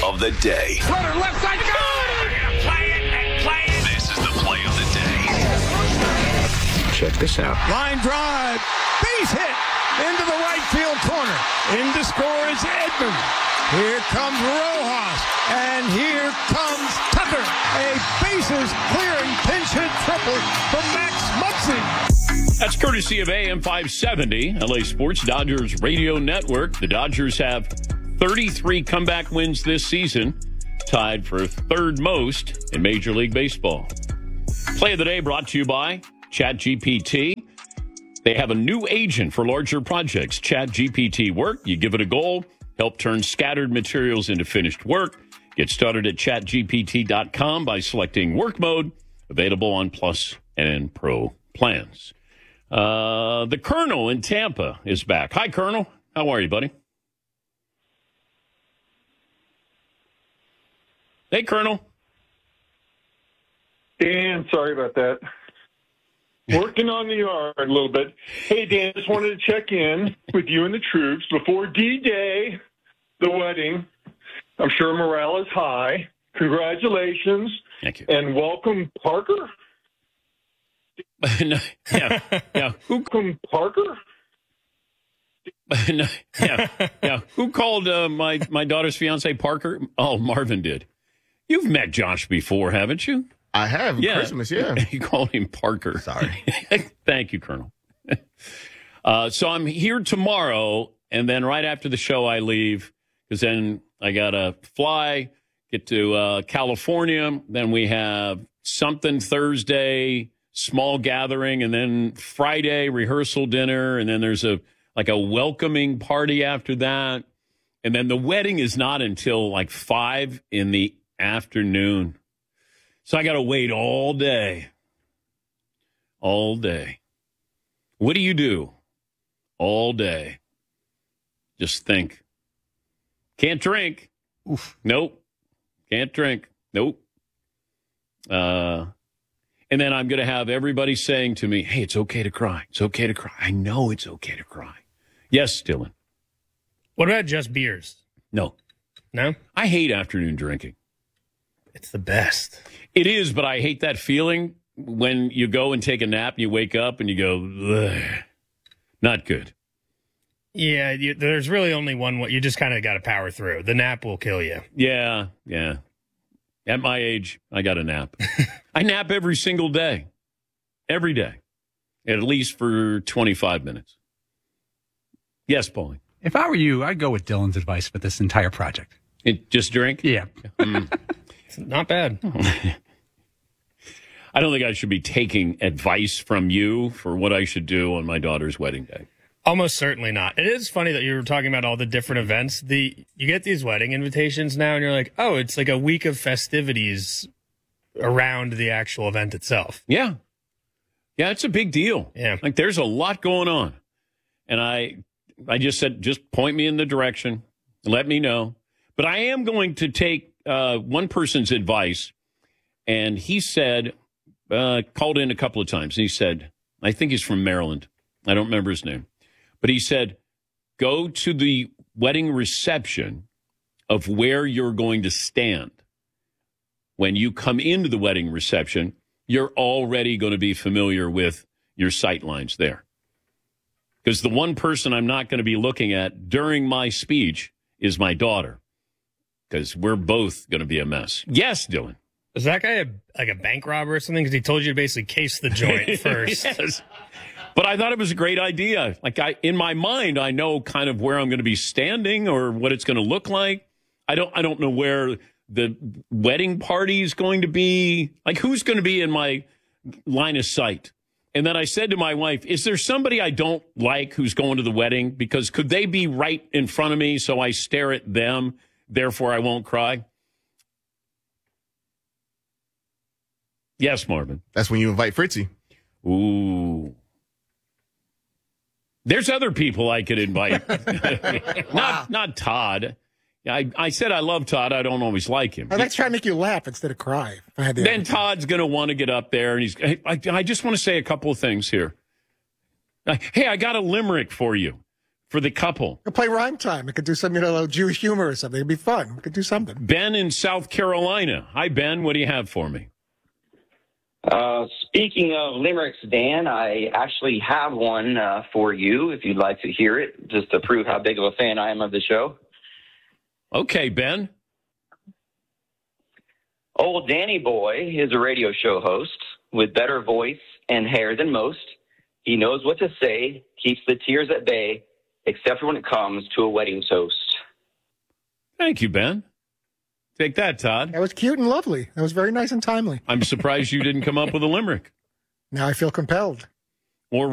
of the day. Runner left side, good! Play it and play it. This is the play of the day. Check this out. Line drive, base hit into the right field corner. In to score is Edman. Here comes Rojas, and here comes Tucker. A bases clearing pinch hit triple from Max Muncy. That's courtesy of AM 570, LA Sports Dodgers Radio Network. The Dodgers have 33 comeback wins this season, tied for third most in Major League Baseball. Play of the day brought to you by ChatGPT. They have a new agent for larger projects, ChatGPT Work. You give it a goal, help turn scattered materials into finished work. Get started at chatgpt.com by selecting work mode, available on Plus and Pro plans. The Colonel in Tampa is back. Hi, Colonel. How are you, buddy? Hey, Colonel. Dan, sorry about that. Working on the yard a little bit. Hey, Dan, just wanted to check in with you and the troops before D-Day, the wedding. I'm sure morale is high. Congratulations. Thank you. And welcome, Parker. No, yeah. Welcome, Parker. No, yeah. Who called my daughter's fiance Parker? Oh, Marvin did. You've met Josh before, haven't you? I have. Christmas, yeah. You called him Parker. Sorry. Thank you, Colonel. So I'm here tomorrow, and then right after the show I leave, because then I got to fly, get to California. Then we have something Thursday, small gathering, and then Friday, rehearsal dinner, and then there's a welcoming party after that. And then the wedding is not until like 5 in the afternoon. So I got to wait all day. All day. What do you do all day? Just think. Can't drink. Oof. Nope. Can't drink. Nope. And then I'm going to have everybody saying to me, hey, it's okay to cry. It's okay to cry. I know it's okay to cry. Yes, Dylan. What about just beers? No. No? I hate afternoon drinking. It's the best. It is, but I hate that feeling when you go and take a nap and you wake up and you go, ugh. Not good. Yeah, there's really only one way. You just kind of got to power through. The nap will kill you. Yeah. At my age, I got a nap. I nap every single day. Every day. At least for 25 minutes. Yes, Paulie. If I were you, I'd go with Dylan's advice for this entire project. Just drink? Yeah. It's not bad. I don't think I should be taking advice from you for what I should do on my daughter's wedding day. Almost certainly not. It is funny that you were talking about all the different events. You get these wedding invitations now, and you're like, oh, it's like a week of festivities around the actual event itself. Yeah, it's a big deal. Yeah. Like, there's a lot going on. And I just said, just point me in the direction and let me know. But I am going to take one person's advice, and he said, called in a couple of times, and he said, I think he's from Maryland. I don't remember his name. But he said, go to the wedding reception of where you're going to stand. When you come into the wedding reception, you're already going to be familiar with your sight lines there. Because the one person I'm not going to be looking at during my speech is my daughter. Because we're both going to be a mess. Yes, Dylan. Is that guy like a bank robber or something? Because he told you to basically case the joint first. Yes. But I thought it was a great idea. Like, in my mind, I know kind of where I'm going to be standing or what it's going to look like. I don't know where the wedding party is going to be. Like, who's going to be in my line of sight? And then I said to my wife, is there somebody I don't like who's going to the wedding? Because could they be right in front of me so I stare at them, therefore I won't cry? Yes, Marvin. That's when you invite Fritzy. Ooh. There's other people I could invite. Not Todd. I said I love Todd. I don't always like him. I'd like to try to make you laugh instead of cry. Then Todd's going to want to get up there, and I just want to say a couple of things here. Hey, I got a limerick for you. for the couple. We'll play rhyme time. We could do some, little Jewish humor or something. It'd be fun. We could do something. Ben in South Carolina. Hi, Ben. What do you have for me? Speaking of limericks, Dan, I actually have one for you if you'd like to hear it, just to prove how big of a fan I am of the show. Okay, Ben. Old Danny Boy is a radio show host with better voice and hair than most. He knows what to say, keeps the tears at bay, except for when it comes to a wedding toast. Thank you, Ben. Take that, Todd. That was cute and lovely. That was very nice and timely. I'm surprised you didn't come up with a limerick. Now I feel compelled.